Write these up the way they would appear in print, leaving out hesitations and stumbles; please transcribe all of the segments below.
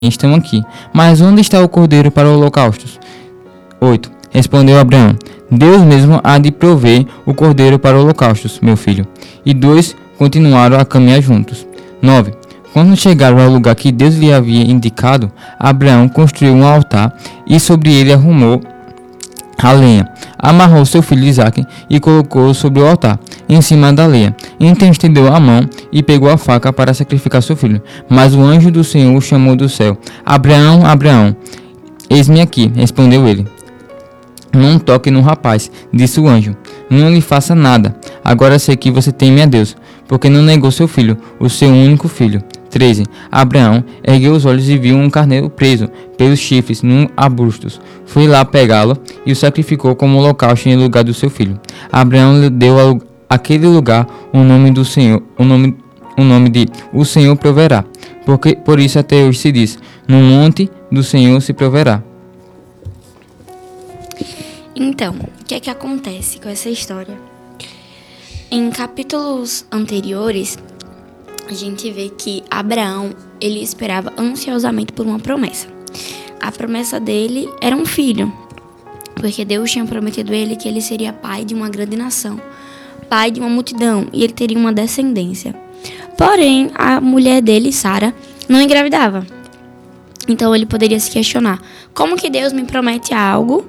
estão aqui. Mas onde está o cordeiro para o holocausto? 8. Respondeu Abraão: Deus mesmo há de prover o cordeiro para o holocausto, meu filho. E dois continuaram a caminhar juntos. 9. Quando chegaram ao lugar que Deus lhe havia indicado, Abraão construiu um altar e sobre ele arrumou a lenha. Amarrou seu filho Isaque e colocou-o sobre o altar, em cima da lenha. Então estendeu a mão e pegou a faca para sacrificar seu filho. Mas o anjo do Senhor o chamou do céu: Abraão, Abraão. Eis-me aqui, respondeu ele. Não toque no rapaz, disse o anjo. Não lhe faça nada. Agora sei que você teme a Deus, porque não negou seu filho, o seu único filho. 13. Abraão ergueu os olhos e viu um carneiro preso pelos chifres num arbusto. Foi lá pegá-lo e o sacrificou como holocausto em lugar do seu filho. Abraão lhe deu àquele lugar o nome do Senhor, o nome de O Senhor proverá. Porque por isso até hoje se diz: no monte do Senhor se proverá. Então, o que é que acontece com essa história? Em capítulos anteriores, a gente vê que Abraão, ele esperava ansiosamente por uma promessa. A promessa dele era um filho, porque Deus tinha prometido a ele que ele seria pai de uma grande nação, pai de uma multidão, e ele teria uma descendência. Porém, a mulher dele, Sara, não engravidava. Então ele poderia se questionar: como que Deus me promete algo,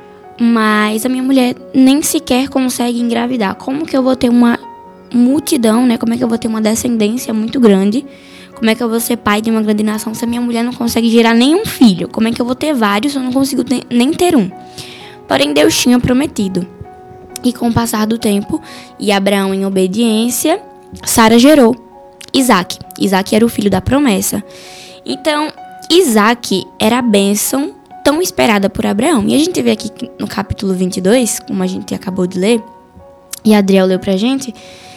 mas a minha mulher nem sequer consegue engravidar? Como que eu vou ter uma multidão, né? Como é que eu vou ter uma descendência muito grande? Como é que eu vou ser pai de uma grande nação se a minha mulher não consegue gerar nenhum filho? Como é que eu vou ter vários se eu não consigo nem ter um? Porém, Deus tinha prometido. E com o passar do tempo, e Abraão em obediência, Sara gerou Isaque. Isaque era o filho da promessa. Então, Isaque era a bênção tão esperada por Abraão. E a gente vê aqui no capítulo 22, como a gente acabou de ler, e Adriel leu pra gente,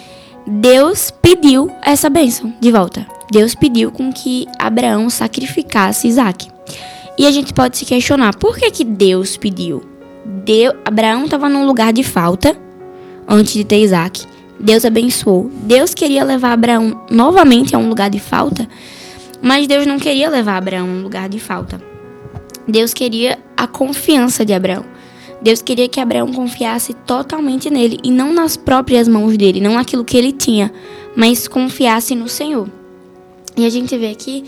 Deus pediu essa bênção de volta. Deus pediu com que Abraão sacrificasse Isaque. E a gente pode se questionar: por que Deus pediu? Abraão estava num lugar de falta antes de ter Isaque. Deus abençoou. Deus queria levar Abraão novamente a um lugar de falta, mas Deus não queria levar Abraão a um lugar de falta. Deus queria a confiança de Abraão. Deus queria que Abraão confiasse totalmente nele e não nas próprias mãos dele, não naquilo que ele tinha, mas confiasse no Senhor. E a gente vê aqui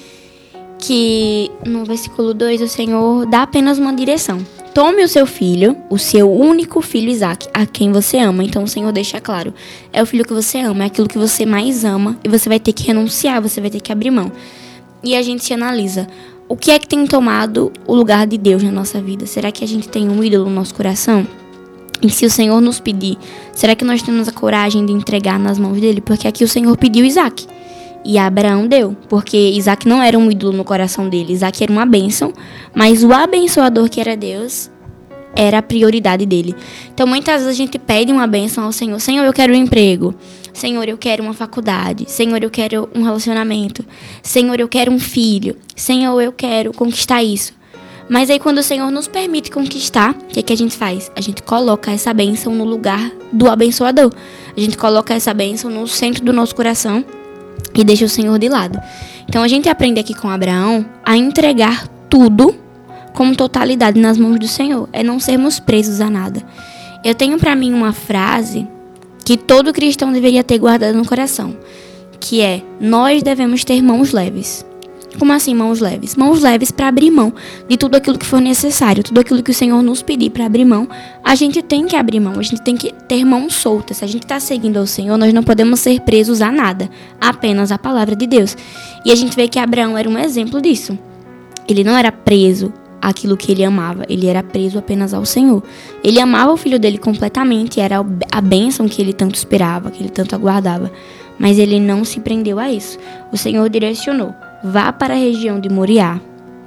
que no versículo 2 o Senhor dá apenas uma direção: tome o seu filho, o seu único filho Isaque, a quem você ama. Então o Senhor deixa claro: é o filho que você ama, é aquilo que você mais ama, e você vai ter que renunciar, você vai ter que abrir mão. E a gente se analisa: o que é que tem tomado o lugar de Deus na nossa vida? Será que a gente tem um ídolo no nosso coração? E se o Senhor nos pedir, será que nós temos a coragem de entregar nas mãos dele? Porque aqui o Senhor pediu Isaque e Abraão deu, porque Isaque não era um ídolo no coração dele. Isaque era uma bênção, mas o abençoador, que era Deus, era a prioridade dele. Então muitas vezes a gente pede uma bênção ao Senhor: Senhor, eu quero um emprego. Senhor, eu quero uma faculdade. Senhor, eu quero um relacionamento. Senhor, eu quero um filho. Senhor, eu quero conquistar isso. Mas aí quando o Senhor nos permite conquistar, o que é que a gente faz? A gente coloca essa bênção no lugar do abençoador. A gente coloca essa bênção no centro do nosso coração e deixa o Senhor de lado. Então a gente aprende aqui com Abraão a entregar tudo com totalidade nas mãos do Senhor. É não sermos presos a nada. Eu tenho pra mim uma frase que todo cristão deveria ter guardado no coração, que é: nós devemos ter mãos leves. Como assim mãos leves? Mãos leves para abrir mão de tudo aquilo que for necessário, tudo aquilo que o Senhor nos pedir para abrir mão. A gente tem que abrir mão, a gente tem que ter mãos soltas. Se a gente está seguindo ao Senhor, nós não podemos ser presos a nada, apenas a palavra de Deus. E a gente vê que Abraão era um exemplo disso. Ele não era preso àquilo que ele amava, ele era preso apenas ao Senhor. Ele amava o filho dele completamente, era a bênção que ele tanto esperava, que ele tanto aguardava. Mas ele não se prendeu a isso. O Senhor direcionou: vá para a região de Moriá,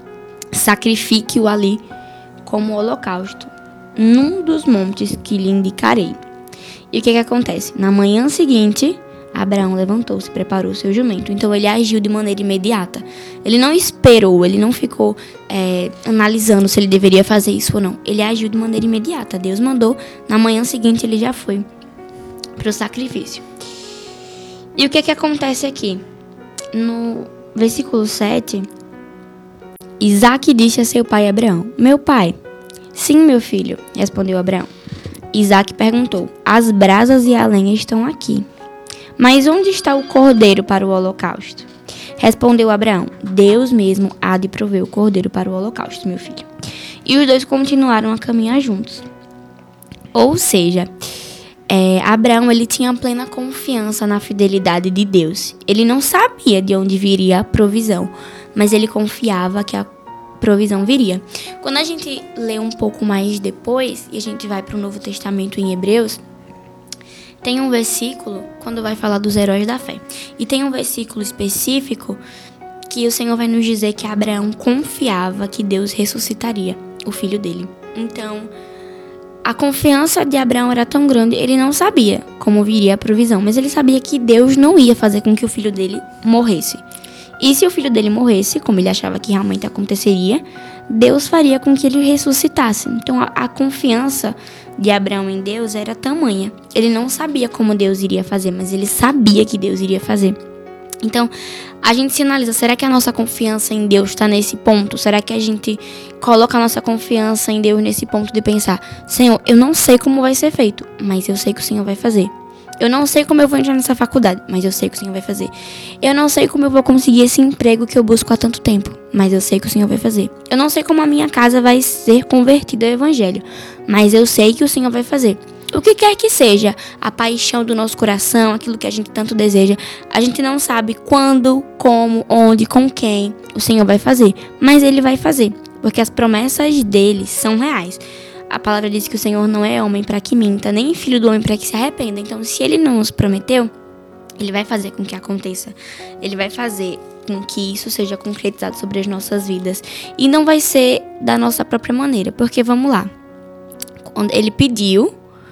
sacrifique-o ali como holocausto, num dos montes que lhe indicarei. E o que acontece? Na manhã seguinte, Abraão levantou-se e preparou seu jumento. Então ele agiu de maneira imediata. Ele não esperou, ele não ficou analisando se ele deveria fazer isso ou não. Ele agiu de maneira imediata. Deus mandou, na manhã seguinte ele já foi para o sacrifício. E o que acontece aqui? No versículo 7, Isaque disse a seu pai Abraão: Meu pai. Sim, meu filho, respondeu Abraão. Isaque perguntou: As brasas e a lenha estão aqui, mas onde está o cordeiro para o holocausto? Respondeu Abraão: Deus mesmo há de prover o cordeiro para o holocausto, meu filho. E os dois continuaram a caminhar juntos. Ou seja, Abraão ele tinha plena confiança na fidelidade de Deus. Ele não sabia de onde viria a provisão, mas ele confiava que a provisão viria. Quando a gente lê um pouco mais depois, e a gente vai para o Novo Testamento em Hebreus, tem um versículo, quando vai falar dos heróis da fé, e tem um versículo específico que o Senhor vai nos dizer que Abraão confiava que Deus ressuscitaria o filho dele. Então, a confiança de Abraão era tão grande, ele não sabia como viria a provisão, mas ele sabia que Deus não ia fazer com que o filho dele morresse. E se o filho dele morresse, como ele achava que realmente aconteceria, Deus faria com que ele ressuscitasse. Então a confiança de Abraão em Deus era tamanha. Ele não sabia como Deus iria fazer, mas ele sabia que Deus iria fazer. Então, a gente se analisa, será que a nossa confiança em Deus está nesse ponto? Será que a gente coloca a nossa confiança em Deus nesse ponto de pensar: Senhor, eu não sei como vai ser feito, mas eu sei que o Senhor vai fazer. Eu não sei como eu vou entrar nessa faculdade, mas eu sei que o Senhor vai fazer. Eu não sei como eu vou conseguir esse emprego que eu busco há tanto tempo, mas eu sei que o Senhor vai fazer. Eu não sei como a minha casa vai ser convertida ao Evangelho, mas eu sei que o Senhor vai fazer. O que quer que seja a paixão do nosso coração, aquilo que a gente tanto deseja, a gente não sabe quando, como, onde, com quem o Senhor vai fazer, mas Ele vai fazer, porque as promessas dele são reais. A palavra diz que o Senhor não é homem para que minta, nem filho do homem para que se arrependa. Então, se Ele não nos prometeu, Ele vai fazer com que aconteça. Ele vai fazer com que isso seja concretizado sobre as nossas vidas. E não vai ser da nossa própria maneira, porque vamos lá. Quando Ele pediu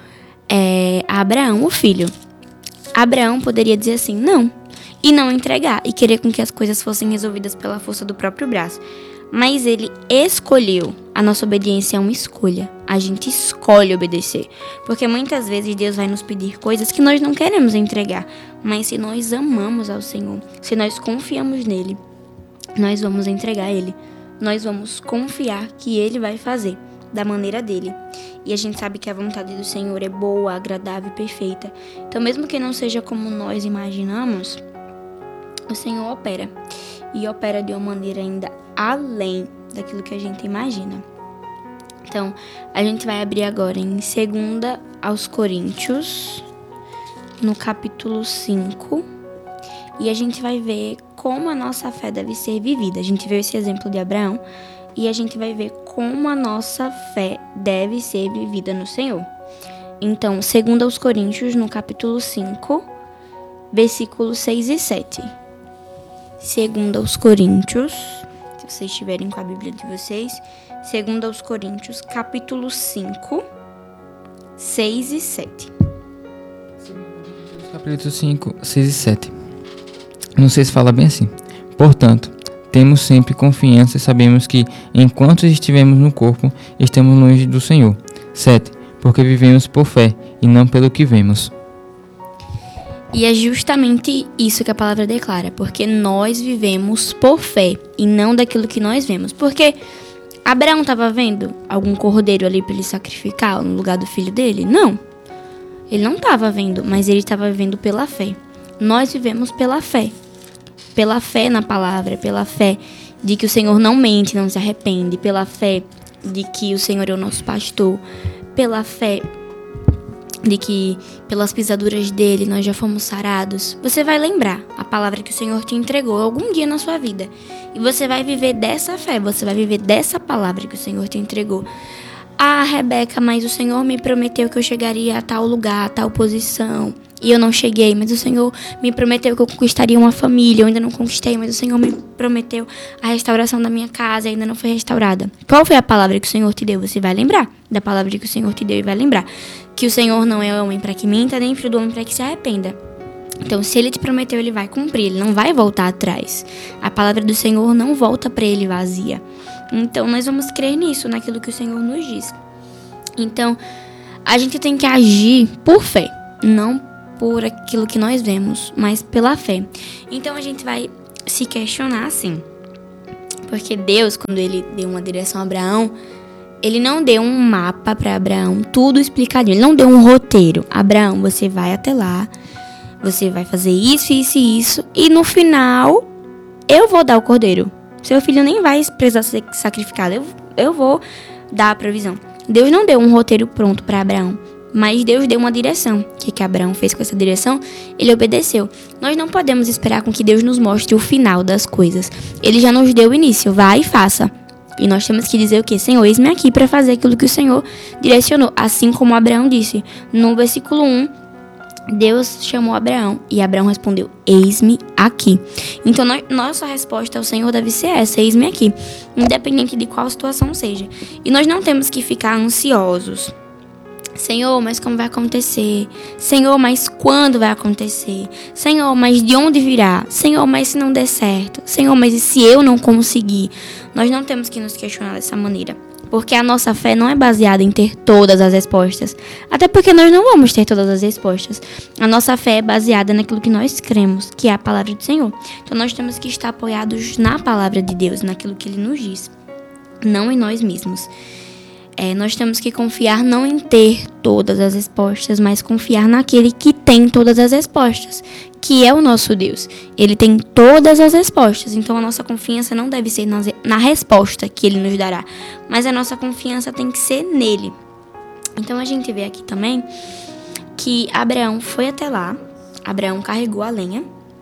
a Abraão o filho, Abraão poderia dizer assim, não, e não entregar, e querer com que as coisas fossem resolvidas pela força do próprio braço. Mas ele escolheu. A nossa obediência é uma escolha. A gente escolhe obedecer. Porque muitas vezes Deus vai nos pedir coisas que nós não queremos entregar. Mas se nós amamos ao Senhor, se nós confiamos nele, nós vamos entregar a Ele. Nós vamos confiar que Ele vai fazer da maneira dele. E a gente sabe que a vontade do Senhor é boa, agradável e perfeita. Então, mesmo que não seja como nós imaginamos, o Senhor opera. E opera de uma maneira ainda além daquilo que a gente imagina. Então, a gente vai abrir agora em 2 aos Coríntios, no capítulo 5, e a gente vai ver como a nossa fé deve ser vivida. A gente viu esse exemplo de Abraão, e a gente vai ver como a nossa fé deve ser vivida no Senhor. Então, 2 aos Coríntios, no capítulo 5, versículos 6 e 7. 2 aos Coríntios, se vocês estiverem com a Bíblia de vocês, 2 aos Coríntios, capítulo 5, 6 e 7. Capítulo 5, 6 e 7. Não sei se fala bem assim. Portanto, temos sempre confiança e sabemos que, enquanto estivermos no corpo, estamos longe do Senhor. 7. Porque vivemos por fé e não pelo que vemos. E é justamente isso que a palavra declara, porque nós vivemos por fé e não daquilo que nós vemos. Porque Abraão estava vendo algum cordeiro ali para ele sacrificar no lugar do filho dele? Não. Ele não estava vendo, mas ele estava vivendo pela fé. Nós vivemos pela fé. Pela fé na palavra, pela fé de que o Senhor não mente, não se arrepende, pela fé de que o Senhor é o nosso pastor, pela fé de que pelas pisaduras dele nós já fomos sarados. Você vai lembrar a palavra que o Senhor te entregou algum dia na sua vida. E você vai viver dessa fé, você vai viver dessa palavra que o Senhor te entregou. Ah, Rebeca, mas o Senhor me prometeu que eu chegaria a tal lugar, a tal posição. E eu não cheguei, mas o Senhor me prometeu que eu conquistaria uma família. Eu ainda não conquistei, mas o Senhor me prometeu a restauração da minha casa, ainda não foi restaurada. Qual foi a palavra que o Senhor te deu? Você vai lembrar da palavra que o Senhor te deu e vai lembrar que o Senhor não é homem para que minta, nem filho do homem para que se arrependa. Então, se Ele te prometeu, Ele vai cumprir, Ele não vai voltar atrás. A palavra do Senhor não volta para Ele vazia. Então, nós vamos crer nisso, naquilo que o Senhor nos diz. Então, a gente tem que agir por fé, não por aquilo que nós vemos, mas pela fé. Então, a gente vai se questionar assim: Porque Deus, quando ele deu uma direção a Abraão, ele não deu um mapa para Abraão, tudo explicadinho. Ele não deu um roteiro. Abraão, você vai até lá, você vai fazer isso, isso e isso, e no final eu vou dar o cordeiro. Seu filho nem vai precisar ser sacrificado. Eu vou dar a provisão. Deus não deu um roteiro pronto para Abraão, mas Deus deu uma direção. O que Abraão fez com essa direção? Ele obedeceu. Nós não podemos esperar com que Deus nos mostre o final das coisas. Ele já nos deu o início. Vai e faça. E nós temos que dizer o quê? Senhor, eis-me aqui para fazer aquilo que o Senhor direcionou. Assim como Abraão disse. No versículo 1, Deus chamou Abraão e Abraão respondeu, eis-me aqui. Então, nossa resposta ao Senhor deve ser essa, eis-me aqui. Independente de qual situação seja. E nós não temos que ficar ansiosos. Senhor, mas como vai acontecer? Senhor, mas quando vai acontecer? Senhor, mas de onde virá? Senhor, mas se não der certo? Senhor, mas e se eu não conseguir? Nós não temos que nos questionar dessa maneira. Porque a nossa fé não é baseada em ter todas as respostas. Até porque nós não vamos ter todas as respostas. A nossa fé é baseada naquilo que nós cremos, que é a palavra do Senhor. Então nós temos que estar apoiados na palavra de Deus, naquilo que Ele nos diz. Não em nós mesmos. Nós temos que confiar não em ter todas as respostas, mas confiar naquele que tem todas as respostas, que é o nosso Deus. Ele tem todas as respostas, então a nossa confiança não deve ser na resposta que Ele nos dará, mas a nossa confiança tem que ser nele. Então a gente vê aqui também que Abraão foi até lá, Abraão carregou a lenha,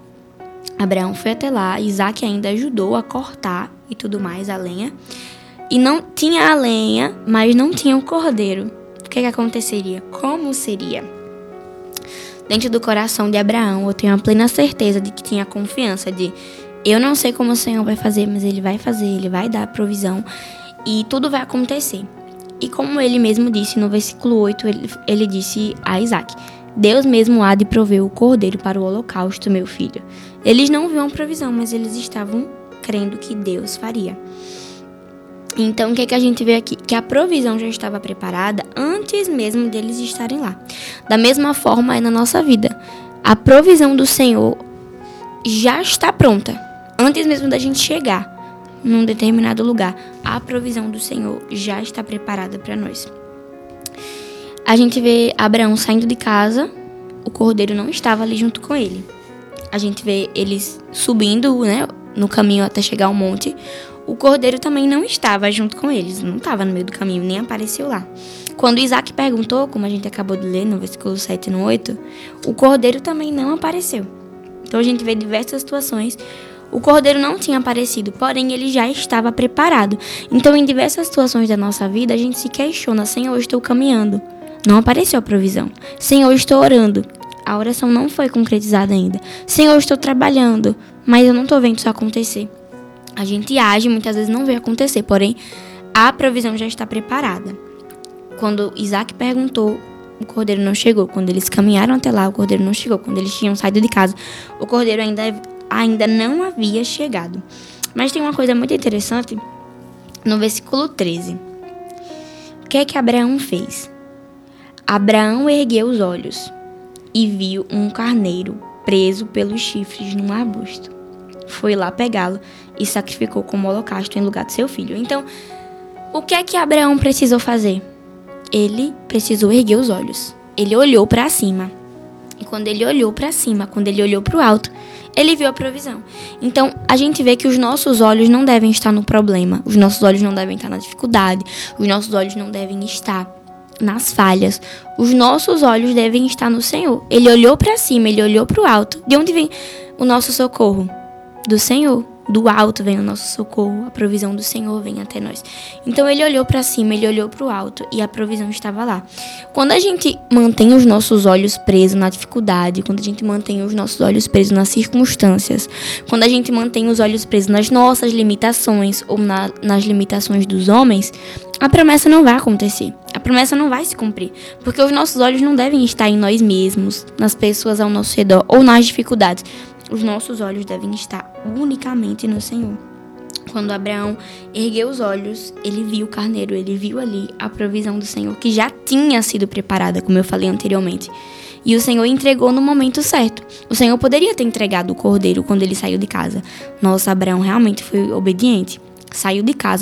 Abraão foi até lá, Isaac ainda ajudou a cortar e tudo mais a lenha. E não tinha a lenha, mas não tinha o cordeiro. O que aconteceria? Como seria? Dentro do coração de Abraão, eu tenho a plena certeza de que tinha confiança de eu não sei como o Senhor vai fazer, mas Ele vai fazer, Ele vai dar a provisão e tudo vai acontecer. E como ele mesmo disse no versículo 8, ele disse a Isaac, Deus mesmo há de prover o cordeiro para o holocausto, meu filho. Eles não viam provisão, mas eles estavam crendo que Deus faria. Então, o que a gente vê aqui? Que a provisão já estava preparada antes mesmo deles estarem lá. Da mesma forma é na nossa vida. A provisão do Senhor já está pronta. Antes mesmo da gente chegar num determinado lugar. A provisão do Senhor já está preparada para nós. A gente vê Abraão saindo de casa. O cordeiro não estava ali junto com ele. A gente vê eles subindo, né, no caminho até chegar ao monte. O cordeiro também não estava junto com eles, não estava no meio do caminho, nem apareceu lá. Quando Isaac perguntou, como a gente acabou de ler no versículo 7 e no 8, o cordeiro também não apareceu. Então a gente vê diversas situações, o cordeiro não tinha aparecido, porém ele já estava preparado. Então em diversas situações da nossa vida a gente se questiona, Senhor, eu estou caminhando, não apareceu a provisão. Senhor, eu estou orando, a oração não foi concretizada ainda. Senhor, eu estou trabalhando, mas eu não estou vendo isso acontecer. A gente age, muitas vezes não vê acontecer, porém, a provisão já está preparada. Quando Isaac perguntou, o cordeiro não chegou. Quando eles caminharam até lá, o cordeiro não chegou. Quando eles tinham saído de casa, o cordeiro ainda não havia chegado. Mas tem uma coisa muito interessante no versículo 13. O que é que Abraão fez? Abraão ergueu os olhos e viu um carneiro preso pelos chifres num arbusto. Foi lá pegá-lo e sacrificou como holocausto em lugar de seu filho. Então, o que é que Abraão precisou fazer? Ele precisou erguer os olhos. Ele olhou para cima. E quando ele olhou para cima, quando ele olhou para o alto, ele viu a provisão. Então, a gente vê que os nossos olhos não devem estar no problema. Os nossos olhos não devem estar na dificuldade. Os nossos olhos não devem estar nas falhas. Os nossos olhos devem estar no Senhor. Ele olhou para cima, ele olhou para o alto. De onde vem o nosso socorro? Do Senhor. Do alto vem o nosso socorro, a provisão do Senhor vem até nós. Então ele olhou para cima, ele olhou para o alto e a provisão estava lá. Quando a gente mantém os nossos olhos presos na dificuldade, quando a gente mantém os nossos olhos presos nas circunstâncias, quando a gente mantém os olhos presos nas nossas limitações ou nas limitações dos homens, a promessa não vai acontecer. A promessa não vai se cumprir, porque os nossos olhos não devem estar em nós mesmos, nas pessoas ao nosso redor ou nas dificuldades. Os nossos olhos devem estar unicamente no Senhor. Quando Abraão ergueu os olhos, ele viu o carneiro, ele viu ali a provisão do Senhor, que já tinha sido preparada, como eu falei anteriormente. E o Senhor entregou no momento certo. O Senhor poderia ter entregado o cordeiro quando ele saiu de casa. Nossa, Abraão realmente foi obediente. saiu de casa